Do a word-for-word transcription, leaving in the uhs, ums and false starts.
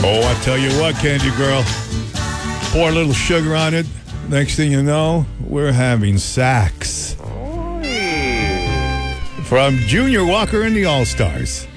Oh, I tell you what, Candy Girl. Pour a little sugar on it. Next thing you know, we're having sax. From Junior Walker and the All-Stars.